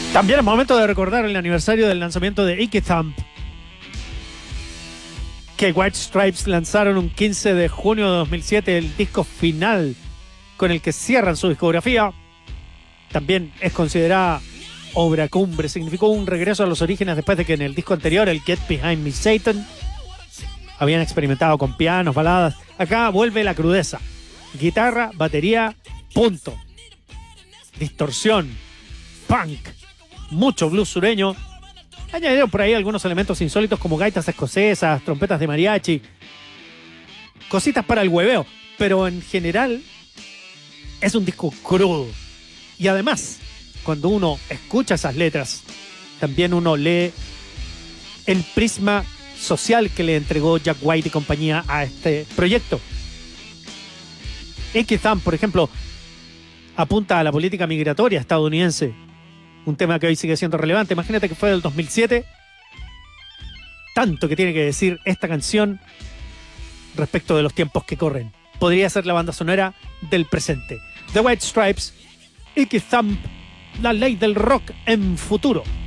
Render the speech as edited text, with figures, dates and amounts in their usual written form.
También es momento de recordar el aniversario del lanzamiento de Icky Thump, que White Stripes lanzaron un 15 de junio de 2007, el disco final con el que cierran su discografía. También es considerada obra cumbre, significó un regreso a los orígenes después de que en el disco anterior, el Get Behind Me Satan, habían experimentado con pianos, baladas. Acá vuelve la crudeza: guitarra, batería, punto, distorsión, punk, mucho blues sureño. Añadieron por ahí algunos elementos insólitos como gaitas escocesas, trompetas de mariachi, cositas para el hueveo, pero en general es un disco crudo. Y además, cuando uno escucha esas letras, también uno lee el prisma social que le entregó Jack White y compañía a este proyecto. Icky Thump, por ejemplo, apunta a la política migratoria estadounidense, un tema que hoy sigue siendo relevante. Imagínate que fue del 2007, tanto que tiene que decir esta canción respecto de los tiempos que corren. Podría ser la banda sonora del presente. The White Stripes, Icky Thump, la ley del rock en futuro.